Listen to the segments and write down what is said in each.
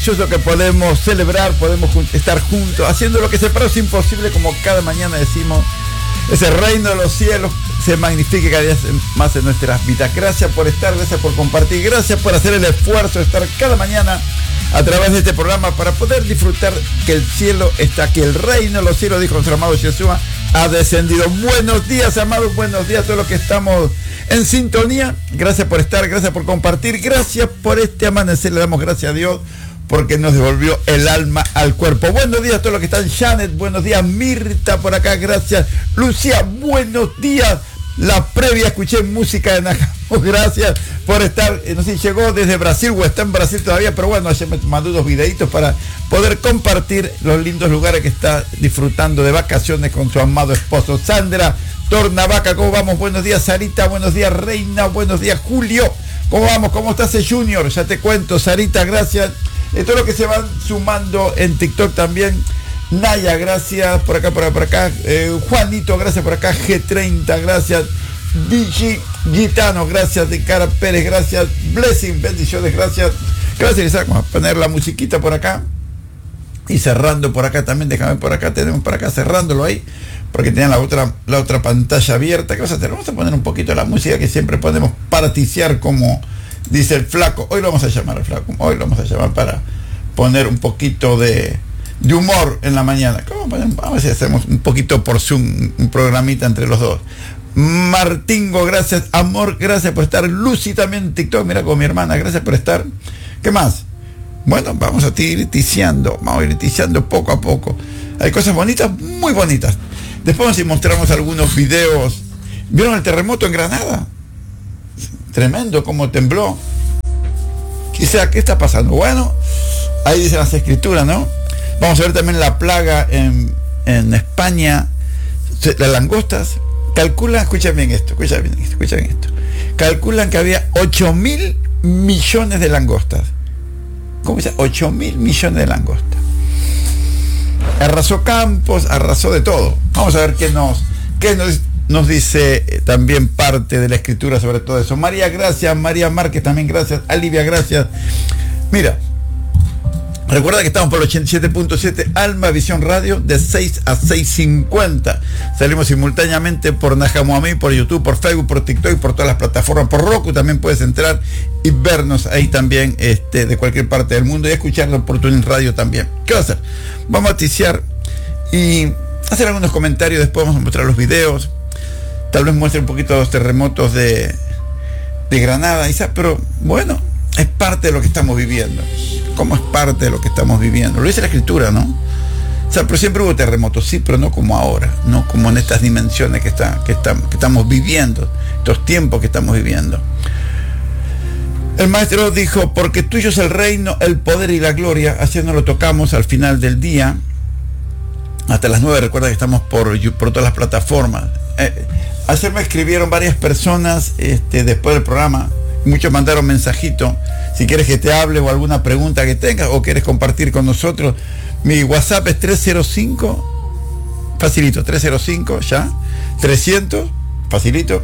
Que podemos celebrar, podemos estar juntos, haciendo lo que se parece imposible, como cada mañana decimos, ese reino de los cielos se magnifique cada día más en nuestras vidas. Gracias por estar, gracias por compartir, gracias por hacer el esfuerzo de estar cada mañana a través de este programa para poder disfrutar que el cielo está aquí, el reino de los cielos, dijo nuestro amado Jesús, ha descendido. Buenos días, amados, buenos días a todos los que estamos en sintonía. Gracias por estar, gracias por compartir, gracias por este amanecer. Le damos gracias a Dios porque nos devolvió el alma al cuerpo. Buenos días a todos los que están. Janet, buenos días. Mirta por acá, gracias. Lucía, buenos días. La previa escuché música de Najamos, gracias por estar. No sé si llegó desde Brasil o está en Brasil todavía, pero bueno, ayer me mandó unos videitos para poder compartir los lindos lugares que está disfrutando de vacaciones con su amado esposo. Sandra Tornavaca, ¿cómo vamos? Buenos días, Sarita, buenos días, Reina, buenos días, Julio. ¿Cómo vamos? ¿Cómo estás, Junior? Ya te cuento, Sarita, gracias. Todo lo que se van sumando en TikTok también. Naya, gracias, por acá. Juanito, gracias por acá. G30, gracias. Digi Gitano, gracias. De Cara Pérez, gracias. Blessing, bendiciones, gracias. Gracias, vamos a poner la musiquita por acá. Y cerrando por acá también, déjame por acá, tenemos por acá cerrándolo ahí, porque tenían la otra pantalla abierta. ¿Qué vas a hacer? Vamos a poner un poquito la música que siempre podemos particiar, como dice el flaco. Hoy lo vamos a llamar al flaco, hoy lo vamos a llamar para poner un poquito de humor en la mañana. Vamos a ver si hacemos un poquito por Zoom, un programita entre los dos. Martingo, gracias. Amor, gracias por estar. Lucy también en TikTok, mira con mi hermana, gracias por estar. ¿Qué más? Bueno, vamos a ir ticiando poco a poco. Hay cosas bonitas, muy bonitas. Después si mostramos algunos videos. ¿Vieron el terremoto en Granada? Tremendo, cómo tembló. Quizá, ¿qué está pasando? Bueno, ahí dicen las escrituras, ¿no? Vamos a ver también la plaga en España, las langostas. Calculan, escucha bien esto. Calculan que había 8.000 millones de langostas. ¿Cómo dice? 8.000 millones de langostas. Arrasó campos, arrasó de todo. Vamos a ver qué nos dice también parte de la escritura sobre todo eso. María, gracias. María Márquez también, gracias. Olivia, gracias. Mira, recuerda que estamos por el 87.7 Alma Visión Radio de 6 a 6:50. Salimos simultáneamente por Najamuamí, por YouTube, por Facebook, por TikTok y por todas las plataformas. Por Roku también puedes entrar y vernos ahí también de cualquier parte del mundo y escucharlo por TuneIn Radio también. ¿Qué va a hacer? Vamos a ticiar y hacer algunos comentarios. Después vamos a mostrar los videos. Tal vez muestre un poquito los terremotos de Granada, pero bueno, es parte de lo que estamos viviendo. ¿Cómo es parte de lo que estamos viviendo? Lo dice la escritura, ¿no? Pero siempre hubo terremotos, sí, pero no como ahora, no como en estas dimensiones que estamos viviendo, estos tiempos que estamos viviendo. El maestro dijo, porque tuyo es el reino, el poder y la gloria. Así nos lo tocamos al final del día, hasta las 9, recuerda que estamos por todas las plataformas. Ayer me escribieron varias personas después del programa. Muchos mandaron mensajito. Si quieres que te hable o alguna pregunta que tengas o quieres compartir con nosotros, mi WhatsApp es 305, facilito, 305 ya, 300, facilito,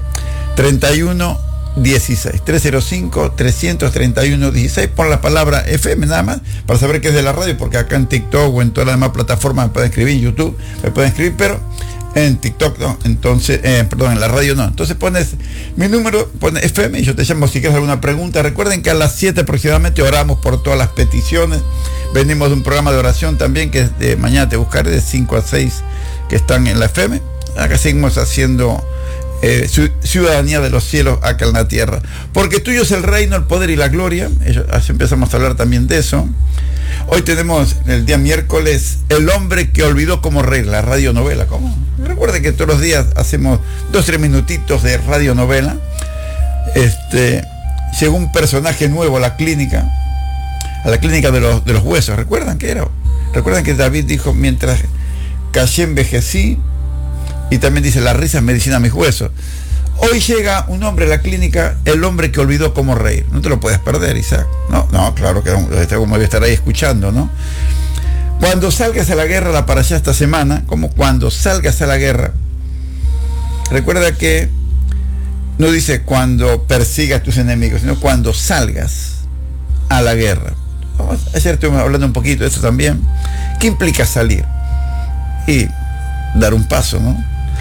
3116, 305 331 16. Pon la palabra FM nada más para saber que es de la radio, porque acá en TikTok o en todas las demás plataformas me pueden escribir, en YouTube me pueden escribir, pero en TikTok no, entonces, en la radio no. Entonces pones mi número, pones FM y yo te llamo si quieres alguna pregunta. Recuerden que a las 7 aproximadamente oramos por todas las peticiones. Venimos de un programa de oración también que es de mañana te buscaré de 5 a 6 que están en la FM. Acá seguimos haciendo ciudadanía de los cielos acá en la tierra. Porque tuyo es el reino, el poder y la gloria. Así empezamos a hablar también de eso. Hoy tenemos el día miércoles El hombre que olvidó cómo reír, la radionovela. ¿Cómo? Recuerden que todos los días hacemos 2-3 minutitos de radionovela. Llegó un personaje nuevo a la clínica de los huesos. ¿Recuerdan qué era? Recuerdan que David dijo, mientras callé envejecí, y también dice, la risa es medicina a mis huesos. Hoy llega un hombre a la clínica, el hombre que olvidó cómo reír. No te lo puedes perder, Isaac. No, claro que como voy a estar ahí escuchando, ¿no? Cuando salgas a la guerra, la para allá esta semana, como cuando salgas a la guerra, recuerda que no dice cuando persigas tus enemigos, sino cuando salgas a la guerra. Ayer estuvimos hablando un poquito de eso también. ¿Qué implica salir? Y dar un paso, ¿no?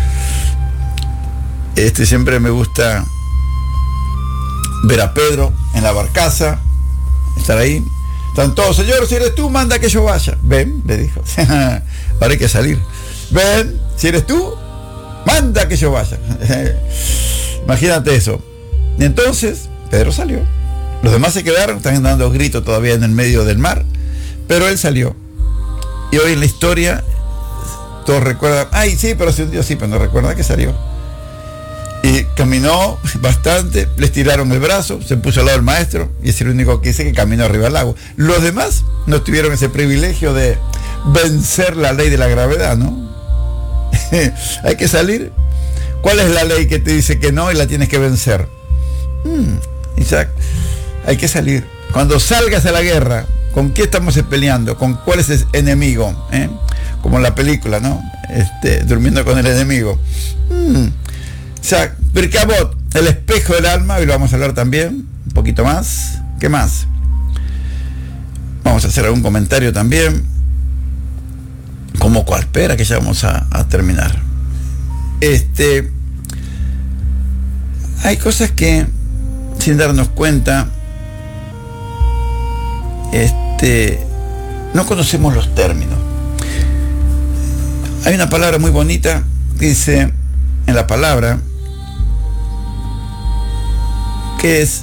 Siempre me gusta ver a Pedro en la barcaza, estar ahí. Están todos, Señor, si eres tú, manda que yo vaya. Ven, le dijo. Ahora hay que salir. Ven, si eres tú, manda que yo vaya. Imagínate eso. Y entonces, Pedro salió. Los demás se quedaron, están dando gritos todavía en el medio del mar, pero él salió. Y hoy en la historia, todos recuerdan, ay, sí, pero se hundió, sí, pero no recuerda que salió. Y caminó bastante, les tiraron el brazo, se puso al lado del maestro, y es el único que dice que caminó arriba del lago. Los demás no tuvieron ese privilegio de vencer la ley de la gravedad, ¿no? Hay que salir. ¿Cuál es la ley que te dice que no y la tienes que vencer? Isaac, hay que salir. Cuando salgas a la guerra, ¿con qué estamos peleando? ¿Con cuál es el enemigo? Como en la película, ¿no? Durmiendo con el enemigo. Isaac, Pirkei Avot, el espejo del alma, y lo vamos a hablar también, un poquito más. ¿Qué más? Vamos a hacer algún comentario también. ¿Cómo cuál? Espera que ya vamos a terminar. Hay cosas que, sin darnos cuenta, no conocemos los términos. Hay una palabra muy bonita que dice en la palabra que es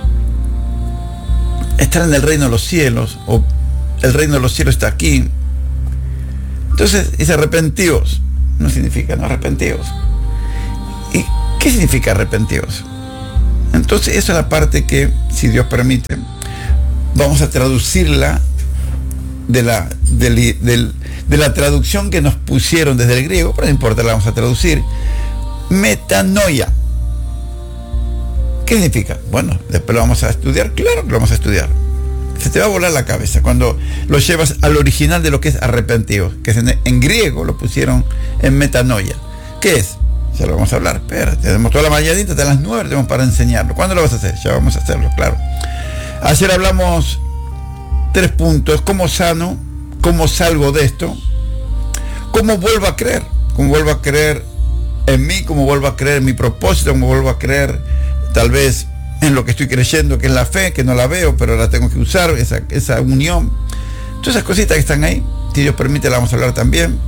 estar en el reino de los cielos, o el reino de los cielos está aquí. Entonces dice arrepentidos, no significa no arrepentidos. ¿Y qué significa arrepentidos? Entonces esa es la parte que, si Dios permite, vamos a traducirla de la traducción que nos pusieron desde el griego, pero no importa, la vamos a traducir. Metanoia. ¿Qué significa? Bueno, después lo vamos a estudiar, claro que lo vamos a estudiar. Se te va a volar la cabeza cuando lo llevas al original de lo que es arrepentido, que es en griego lo pusieron en metanoia. ¿Qué es? Ya lo vamos a hablar. Espera, tenemos toda la mañanita, hasta las 9 tenemos para enseñarlo. ¿Cuándo lo vas a hacer? Ya vamos a hacerlo, claro. Ayer hablamos 3 puntos: cómo sano, cómo salgo de esto, cómo vuelvo a creer en mí, cómo vuelvo a creer en mi propósito, cómo vuelvo a creer tal vez en lo que estoy creyendo, que es la fe, que no la veo, pero la tengo que usar, esa unión. Todas esas cositas que están ahí, si Dios permite, la vamos a hablar también.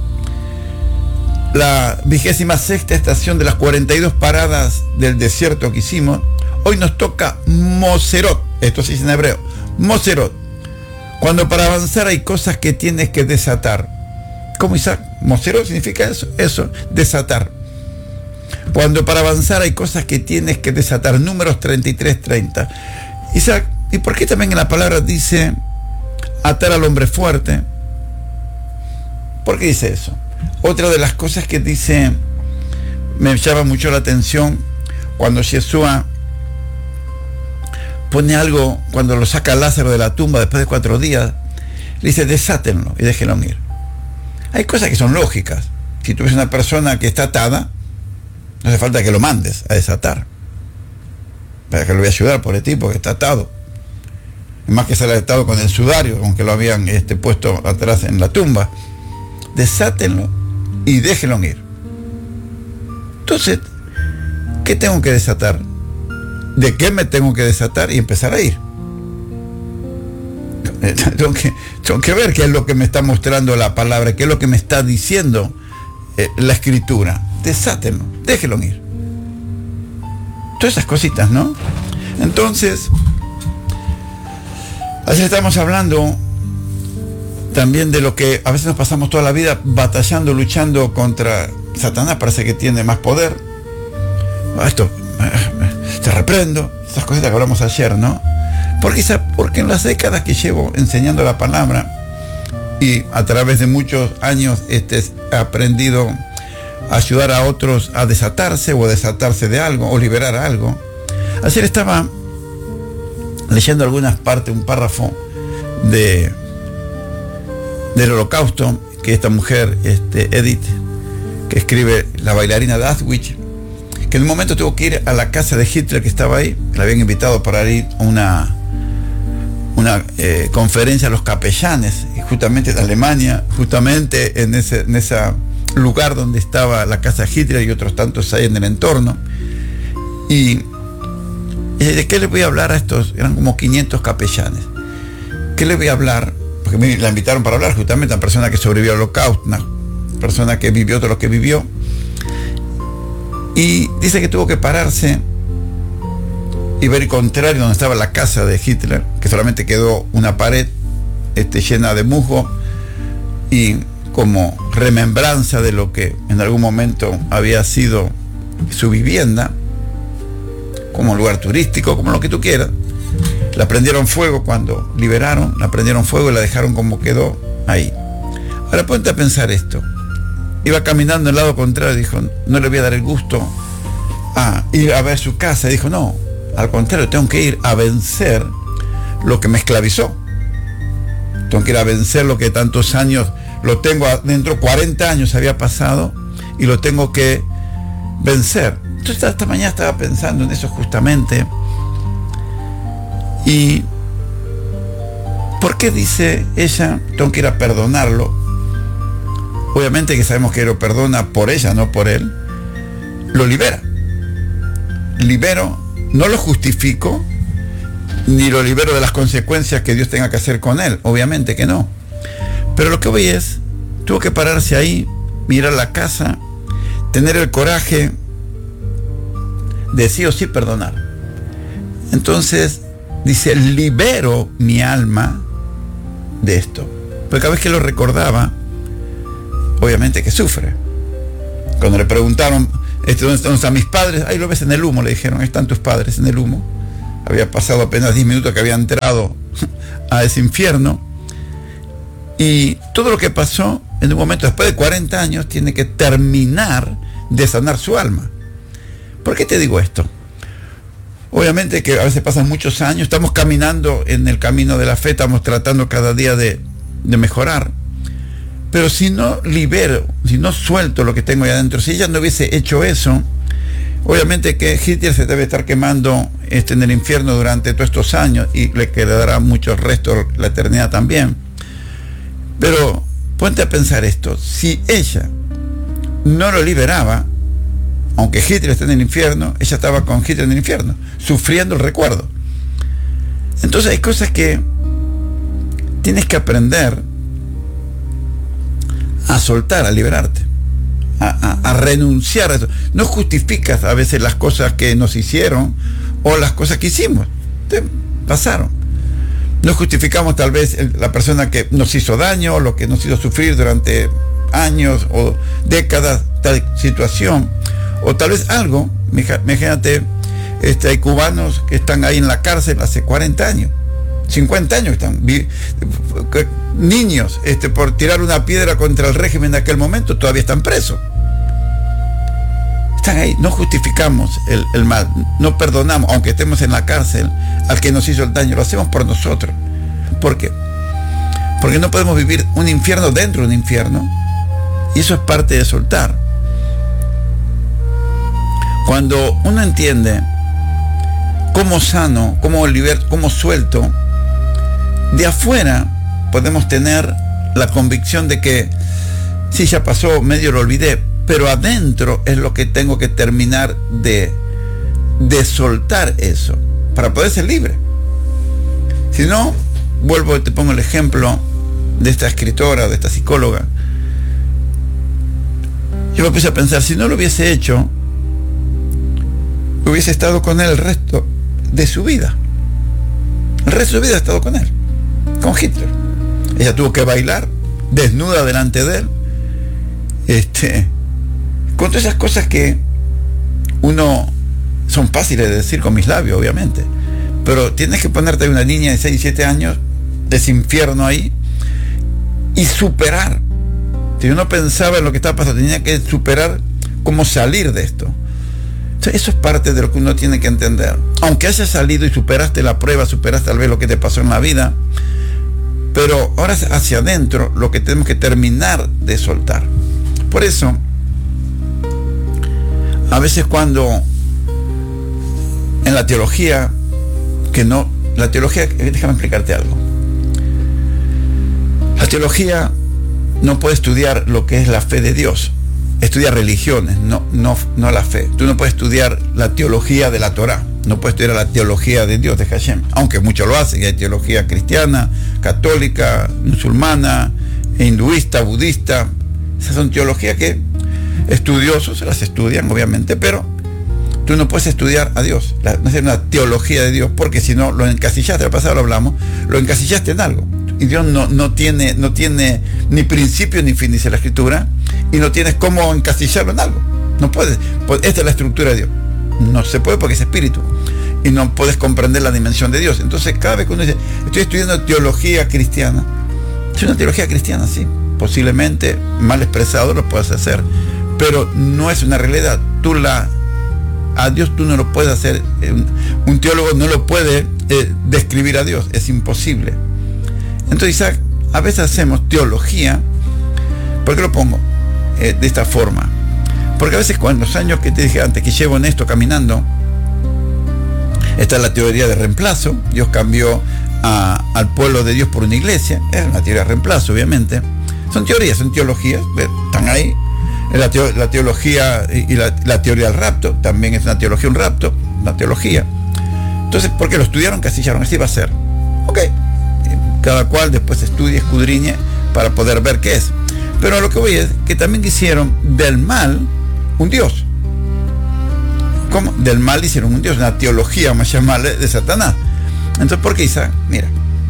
La 26ª estación de las 42 paradas del desierto que hicimos. Hoy nos toca Moserot, esto se dice en hebreo, Moserot. Cuando para avanzar hay cosas que tienes que desatar. ¿Cómo, Isaac? Moserot significa eso, desatar. Cuando para avanzar hay cosas que tienes que desatar. Números 33:30. Isaac, ¿y por qué también en la palabra dice atar al hombre fuerte? ¿Por qué dice eso? Otra de las cosas que dice, me llama mucho la atención, cuando Yeshua pone algo, cuando lo saca Lázaro de la tumba después de 4 días, le dice desátenlo y déjenlo ir. Hay cosas que son lógicas. Si tú ves una persona que está atada, no hace falta que lo mandes a desatar. Para que lo voy a ayudar por el tipo que está atado. Más que ser atado con el sudario, aunque lo habían puesto atrás en la tumba. Desátenlo y déjenlo ir. Entonces, ¿qué tengo que desatar? ¿De qué me tengo que desatar? Y empezar a ir. Tengo que ver qué es lo que me está mostrando la palabra, qué es lo que me está diciendo la escritura. Desátenlo, déjenlo ir. Todas esas cositas, ¿no? Entonces, así estamos hablando también de lo que a veces nos pasamos toda la vida batallando, luchando contra Satanás. Parece que tiene más poder. Esto, te reprendo. Esas cositas que hablamos ayer, ¿no? Porque en las décadas que llevo enseñando la palabra y a través de muchos años he aprendido a ayudar a otros a desatarse o a desatarse de algo o liberar algo. Ayer estaba leyendo algunas partes, un párrafo del Holocausto, que esta mujer, Edith, que escribe, la bailarina de Auschwitz, que en un momento tuvo que ir a la casa de Hitler que estaba ahí, la habían invitado para ir a una conferencia a los capellanes, justamente de Alemania, justamente en ese lugar donde estaba la casa de Hitler y otros tantos ahí en el entorno. Y ¿de qué les voy a hablar a estos? Eran como 500 capellanes. ¿Qué les voy a hablar? Porque me la invitaron para hablar justamente a una persona que sobrevivió al Holocausto, una persona que vivió todo lo que vivió. Y dice que tuvo que pararse y ver el contrario donde estaba la casa de Hitler, que solamente quedó una pared llena de musgo y como remembranza de lo que en algún momento había sido su vivienda, como lugar turístico, como lo que tú quieras. La prendieron fuego cuando liberaron, la prendieron fuego y la dejaron como quedó ahí. Ahora ponte a pensar esto. Iba caminando al lado contrario y dijo, no le voy a dar el gusto a ir a ver su casa. Y dijo, no, al contrario, tengo que ir a vencer lo que me esclavizó. Tengo que ir a vencer lo que tantos años lo tengo adentro, 40 años había pasado y lo tengo que vencer. Entonces esta mañana estaba pensando en eso justamente. ¿Y por qué dice ella, tengo que ir a perdonarlo? Obviamente que sabemos que lo perdona por ella, no por él. Lo libera. Libero, no lo justifico, ni lo libero de las consecuencias que Dios tenga que hacer con él. Obviamente que no. Pero lo que voy es, tuvo que pararse ahí, mirar la casa, tener el coraje de sí o sí perdonar. Entonces dice, libero mi alma de esto. Porque cada vez que lo recordaba, obviamente que sufre. Cuando le preguntaron, ¿dónde están mis padres? Ahí lo ves en el humo, le dijeron, están tus padres en el humo. Había pasado apenas 10 minutos que había entrado a ese infierno. Y todo lo que pasó en un momento, después de 40 años, tiene que terminar de sanar su alma. ¿Por qué te digo esto? Obviamente que a veces pasan muchos años, estamos caminando en el camino de la fe, estamos tratando cada día de mejorar. Pero si no libero, si no suelto lo que tengo ahí adentro, si ella no hubiese hecho eso, obviamente que Hitler se debe estar quemando en el infierno durante todos estos años y le quedará muchos restos la eternidad también. Pero ponte a pensar esto, si ella no lo liberaba, aunque Hitler esté en el infierno, ella estaba con Hitler en el infierno, sufriendo el recuerdo. Entonces hay cosas que tienes que aprender a soltar, a liberarte, a renunciar a eso. No justificas a veces las cosas que nos hicieron o las cosas que hicimos, pasaron. No justificamos tal vez la persona que nos hizo daño, o lo que nos hizo sufrir durante años o décadas, tal situación. O tal vez algo, imagínate, hay cubanos que están ahí en la cárcel hace 40 años, 50 años están, niños, por tirar una piedra contra el régimen de aquel momento, todavía están presos. Están ahí, no justificamos el mal, no perdonamos, aunque estemos en la cárcel, al que nos hizo el daño, lo hacemos por nosotros. ¿Por qué? Porque no podemos vivir un infierno dentro de un infierno, y eso es parte de soltar. Cuando uno entiende cómo sano, cómo suelto, de afuera podemos tener la convicción de que sí, ya pasó, medio lo olvidé, pero adentro es lo que tengo que terminar de soltar eso para poder ser libre. Si no, vuelvo y te pongo el ejemplo de esta escritora, de esta psicóloga. Yo me puse a pensar, si no lo hubiese hecho, hubiese estado con él el resto de su vida. El resto de su vida ha estado con él, con Hitler. Ella tuvo que bailar desnuda delante de él, con todas esas cosas que uno son fáciles de decir con mis labios, obviamente, pero tienes que ponerte una niña de 6, 7 años de ese infierno ahí y superar. Si uno pensaba en lo que estaba pasando, tenía que superar cómo salir de esto. Entonces, eso es parte de lo que uno tiene que entender. Aunque hayas salido y superaste la prueba, superaste tal vez lo que te pasó en la vida, pero ahora hacia adentro lo que tenemos que terminar de soltar. Por eso, a veces cuando en la teología, que no la teología, déjame explicarte algo. La teología no puede estudiar lo que es la fe de Dios. Estudia religiones, no la fe. Tú no puedes estudiar la teología de la Torá. No puedes estudiar la teología de Dios, de Hashem. Aunque muchos lo hacen. Hay teología cristiana, católica, musulmana, hinduista, budista. Esas son teologías que estudiosos las estudian, obviamente, pero tú no puedes estudiar a Dios. No es una teología de Dios, porque si no, lo encasillaste, al pasado lo hablamos, lo encasillaste en algo. Y Dios no tiene ni principio ni fin, dice la Escritura, y no tienes cómo encasillarlo en algo. No puedes. Esta es la estructura de Dios. No se puede porque es espíritu. Y no puedes comprender la dimensión de Dios. Entonces, cada vez que uno dice, estoy estudiando teología cristiana, es una teología cristiana, sí. Posiblemente, mal expresado, lo puedes hacer. Pero no es una realidad. A Dios tú no lo puedes hacer. Un teólogo no lo puede describir a Dios. Es imposible. Entonces, Isaac, a veces hacemos teología. ¿Por qué lo pongo de esta forma? Porque a veces, con los años que te dije antes que llevo en esto caminando, está la teoría de reemplazo. Dios cambió al pueblo de Dios por una iglesia. Es una teoría de reemplazo, obviamente. Son teorías, son teologías, están ahí. La teología y la teoría del rapto también es una teología, un rapto, una teología. Entonces, ¿por qué lo estudiaron? Casillaron, así va a ser. Ok. Cada cual después estudia, escudriñe para poder ver qué es. Pero a lo que voy es que también hicieron del mal un Dios. ¿Cómo? Del mal hicieron un Dios, una teología, vamos a llamarle, de Satanás. Entonces, ¿por qué, Isaac? Mira,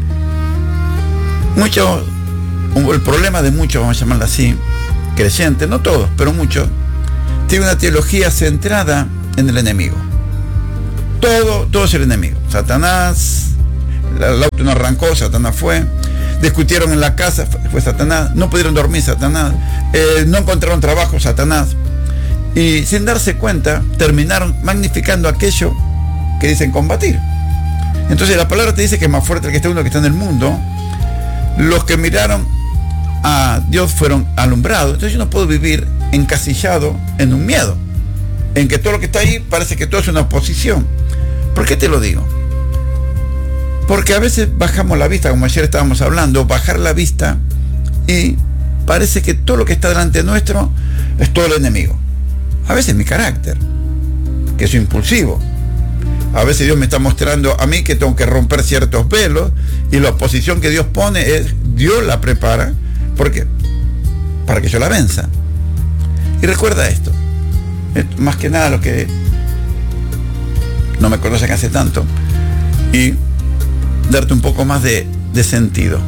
el problema de muchos, vamos a llamarlo así, creyentes, no todos, pero muchos, tiene una teología centrada en el enemigo. Todo es el enemigo. Satanás, el auto no arrancó, Satanás fue. Discutieron en la casa, fue Satanás. No pudieron dormir, Satanás. No encontraron trabajo, Satanás. Y sin darse cuenta, terminaron magnificando aquello que dicen combatir. Entonces la palabra te dice que es más fuerte el que está uno que está en el mundo. Los que miraron a Dios fueron alumbrados. Entonces yo no puedo vivir encasillado en un miedo, en que todo lo que está ahí parece que todo es una oposición. ¿Por qué te lo digo? Porque a veces bajamos la vista, como ayer estábamos hablando, bajar la vista, y parece que todo lo que está delante nuestro es todo el enemigo. A veces mi carácter, que soy impulsivo. A veces Dios me está mostrando a mí que tengo que romper ciertos velos, y la oposición que Dios pone Dios la prepara. ¿Por qué? Para que yo la venza. Y recuerda esto, más que nada los que no me conocen hace tanto, y darte un poco más de sentido.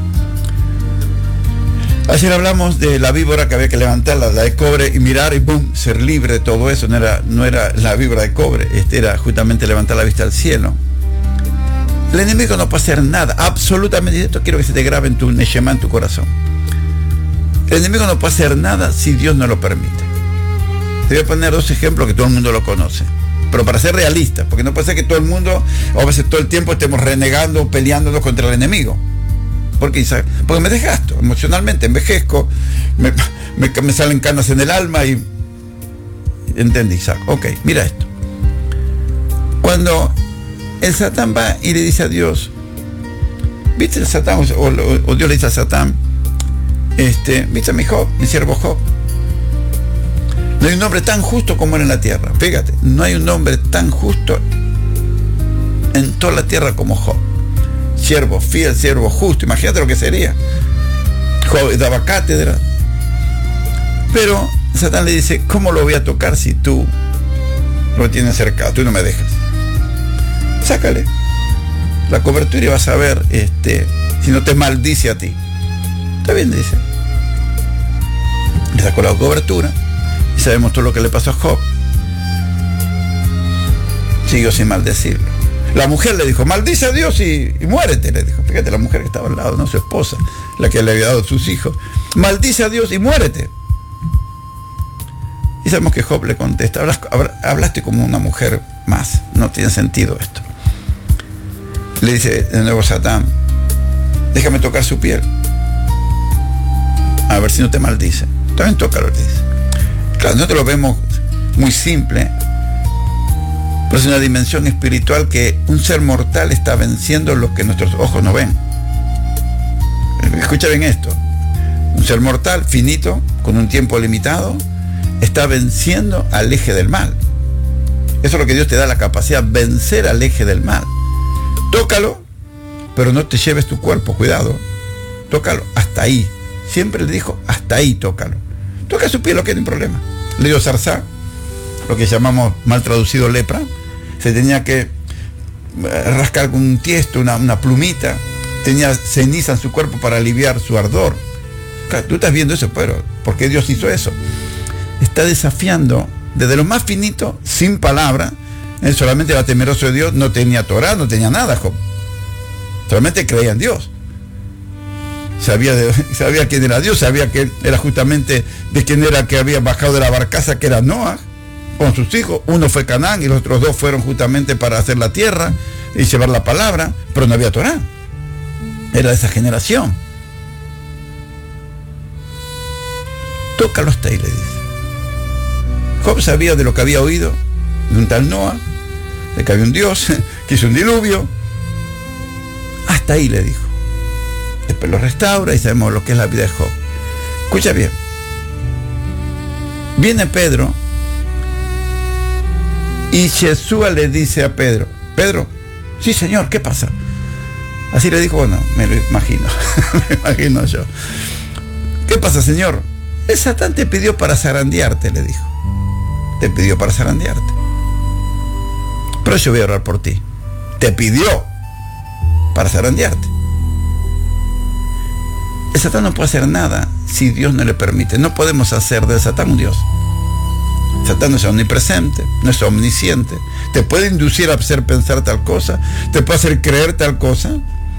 Ayer hablamos de la víbora que había que levantarla, la de cobre, y mirar y ¡boom!, ser libre de todo eso. No era la víbora de cobre, era justamente levantar la vista al cielo. El enemigo no puede hacer nada, absolutamente. Esto quiero que se te grabe en tu neshama, en tu corazón. El enemigo no puede hacer nada si Dios no lo permite. Te voy a poner dos ejemplos que todo el mundo lo conoce, pero para ser realistas, porque no puede ser que todo el mundo, o a veces todo el tiempo, estemos renegando, peleándonos contra el enemigo. ¿Por qué, Isaac? Porque me desgasto emocionalmente, envejezco, me salen canas en el alma y... ¿Entendí, Isaac? Ok, mira esto. Cuando el Satán va y le dice a Dios, ¿viste el Satán? O Dios le dice a Satán, ¿viste a mi Job, mi siervo Job? No hay un hombre tan justo como él en la tierra. Fíjate, no hay un hombre tan justo en toda la tierra como Job. Siervo fiel, siervo justo. Imagínate lo que sería. Job daba cátedra. Pero Satán le dice, ¿cómo lo voy a tocar si tú lo tienes cercado? Tú no me dejas. Sácale la cobertura y vas a ver si no te maldice a ti. Está bien, dice. Le sacó la cobertura. Y sabemos todo lo que le pasó a Job. Siguió sin maldecirlo. La mujer le dijo, maldice a Dios y muérete, le dijo. Fíjate, la mujer que estaba al lado, no su esposa, la que le había dado a sus hijos. Maldice a Dios y muérete. Y sabemos que Job le contesta, hablaste como una mujer más, no tiene sentido esto. Le dice de nuevo Satán, déjame tocar su piel, a ver si no te maldice. También tócalo, le dice. Claro, nosotros lo vemos muy simple, Pero es una dimensión espiritual que un ser mortal está venciendo lo que nuestros ojos no ven. Escucha bien esto. Un ser mortal, finito, con un tiempo limitado, está venciendo al eje del mal. Eso es lo que Dios te da, la capacidad de vencer al eje del mal. Tócalo, pero no te lleves tu cuerpo, cuidado. Tócalo, hasta ahí. Siempre le dijo, hasta ahí tócalo. Toca su piel, no tiene problema. Le dio zarzá, lo que llamamos mal traducido lepra. Se tenía que rascar con un tiesto, una plumita. Tenía ceniza en su cuerpo para aliviar su ardor. Claro, tú estás viendo eso, pero ¿por qué Dios hizo eso? Está desafiando desde lo más finito, sin palabra. Él solamente era temeroso de Dios, no tenía Torah, no tenía nada, Job. Solamente creía en Dios. Sabía quién era Dios, sabía que era justamente de quién era que había bajado de la barcaza, que era Noah, con sus hijos. Uno fue Canaán y los otros dos fueron justamente para hacer la tierra y llevar la palabra, pero no había Torah. Era de esa generación. Tócalo hasta ahí, le dice. Job sabía de lo que había oído de un tal Noah, de que había un Dios, que hizo un diluvio. Hasta ahí, le dijo. Después lo restaura y sabemos lo que es la vida de Job. Escucha bien. Viene Pedro y Jesús le dice a Pedro, Pedro, sí señor, ¿qué pasa? Así le dijo, bueno, me lo imagino, me imagino yo. ¿Qué pasa, señor? El Satán te pidió para zarandearte, le dijo. Te pidió para zarandearte. Pero yo voy a orar por ti. Te pidió para zarandearte. El Satán no puede hacer nada si Dios no le permite. No podemos hacer del Satán un Dios. Satán no es omnipresente, no es omnisciente. Te puede inducir a hacer pensar tal cosa, te puede hacer creer tal cosa.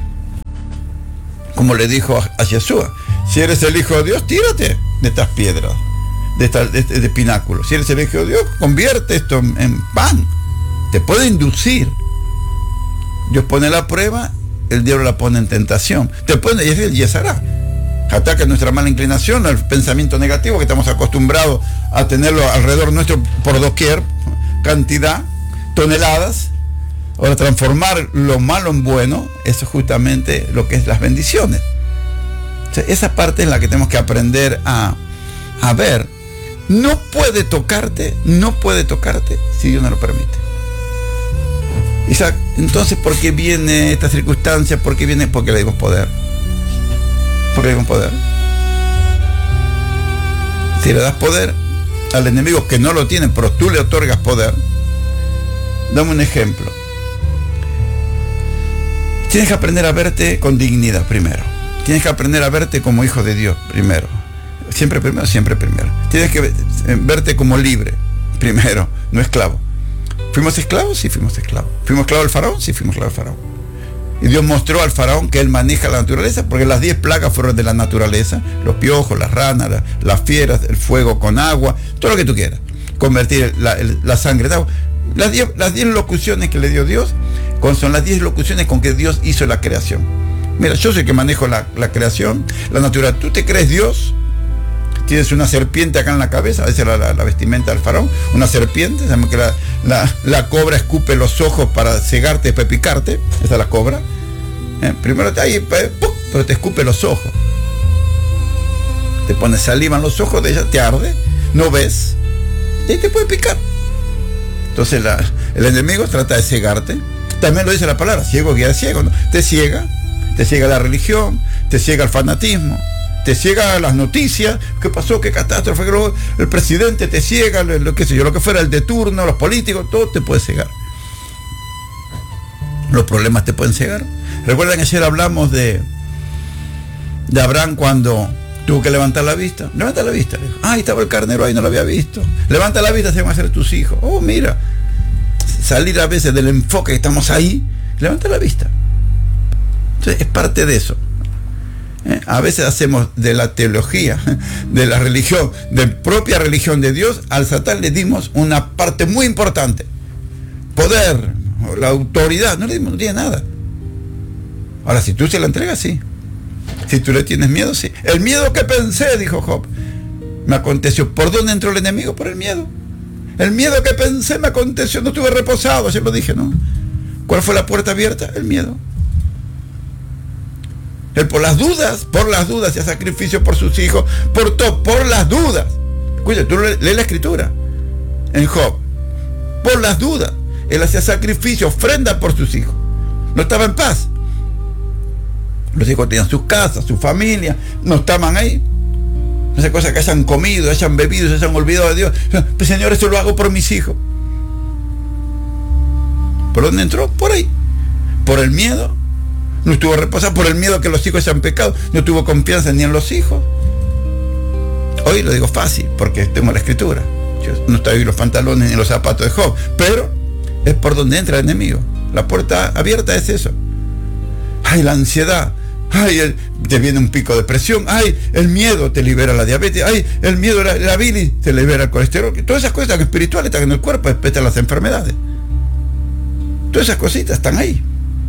Como le dijo a Jesús, si eres el Hijo de Dios, tírate de estas piedras, de este pináculo. Si eres el Hijo de Dios, convierte esto en pan. Te puede inducir. Dios pone la prueba, el diablo la pone en tentación. Te pone y hará. Ataca nuestra mala inclinación, el pensamiento negativo que estamos acostumbrados a tenerlo alrededor nuestro por doquier, cantidad, toneladas. Ahora transformar lo malo en bueno, eso es justamente lo que es las bendiciones. O sea, esa parte es la que tenemos que aprender a ver. No puede tocarte si Dios no lo permite. Isaac, entonces, ¿por qué viene esta circunstancia? ¿Por qué viene? Porque le dimos poder. Porque le dimos poder. Si le das poder al enemigo que no lo tiene, pero tú le otorgas poder, dame un ejemplo. Tienes que aprender a verte con dignidad primero. Tienes que aprender a verte como hijo de Dios primero. Siempre primero, siempre primero. Tienes que verte como libre primero, no esclavo. ¿Fuimos esclavos? Sí, fuimos esclavos. ¿Fuimos esclavos del faraón? Sí, fuimos esclavos del faraón. Y Dios mostró al faraón que él maneja la naturaleza, porque las 10 plagas fueron de la naturaleza. Los piojos, las ranas, las fieras, el fuego con agua, todo lo que tú quieras. Convertir la sangre en agua. Las 10 locuciones que le dio Dios son las 10 locuciones con que Dios hizo la creación. Mira, yo soy el que manejo la creación, la naturaleza. ¿Tú te crees Dios? Tienes una serpiente acá en la cabeza, a veces la vestimenta del faraón, una serpiente, sabemos que la cobra escupe los ojos para cegarte, después picarte, esa es la cobra. Primero pero te escupe los ojos. Te pone saliva en los ojos de ella, te arde, no ves, y te puede picar. Entonces el enemigo trata de cegarte. También lo dice la palabra, ciego guía ciego, ¿no? Te ciega la religión, te ciega el fanatismo, te ciega las noticias, qué pasó, qué catástrofe, el presidente te ciega, lo que fuera el de turno, los políticos, todo te puede cegar. Los problemas te pueden cegar. Recuerdan que ayer hablamos de Abraham cuando tuvo que levantar la vista. Levanta la vista, le dijo. Ahí estaba el carnero, ahí no lo había visto. Levanta la vista, se van a hacer tus hijos. Oh, mira, salir a veces del enfoque que estamos ahí, levanta la vista. Entonces es parte de eso. A veces hacemos de la teología, de la religión, de propia religión de Dios, al Satán le dimos una parte muy importante. Poder, la autoridad, no le dimos, no tiene nada. Ahora, si tú se la entregas, sí. Si tú le tienes miedo, sí. El miedo que pensé, dijo Job, me aconteció. ¿Por dónde entró el enemigo? Por el miedo. El miedo que pensé me aconteció, no estuve reposado, ayer lo dije, ¿no? ¿Cuál fue la puerta abierta? El miedo. Él por las dudas hacía sacrificio por sus hijos, por todo, por las dudas. Escucha, tú lees la escritura en Job. Por las dudas, él hacía sacrificio, ofrenda por sus hijos. No estaba en paz. Los hijos tenían sus casas, su familia, no estaban ahí. No sé, cosas que hayan comido, hayan bebido, se hayan olvidado de Dios. Pues Señor, eso lo hago por mis hijos. ¿Por dónde entró? Por ahí. Por el miedo. No estuvo reposado por el miedo que los hijos sean pecado. No tuvo confianza ni en los hijos. Hoy lo digo fácil, porque tengo la escritura. Yo no estoy en los pantalones ni en los zapatos de Job. Pero es por donde entra el enemigo. La puerta abierta es eso. Ay, la ansiedad. Ay, te viene un pico de presión. Ay, el miedo te libera la diabetes. Ay, el miedo, la bilis, te libera el colesterol. Todas esas cosas espirituales están en el cuerpo, respecto a las enfermedades. Todas esas cositas están ahí.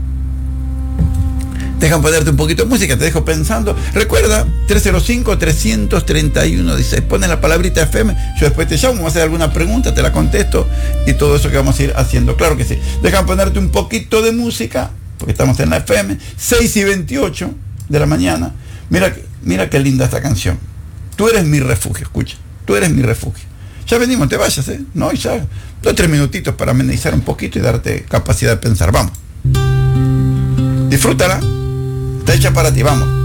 Dejan ponerte un poquito de música, te dejo pensando. Recuerda, 305-331-16. Ponen la palabrita FM, yo después te llamo, vamos a hacer alguna pregunta, te la contesto y todo eso que vamos a ir haciendo. Claro que sí. Dejan ponerte un poquito de música, porque estamos en la FM, 6:28 de la mañana. Mira qué linda esta canción. Tú eres mi refugio, escucha. Tú eres mi refugio. Ya venimos, te vayas, ¿eh? No, ya. 2-3 minutitos para amenizar un poquito y darte capacidad de pensar. Vamos. Disfrútala. Está hecha para ti, vamos.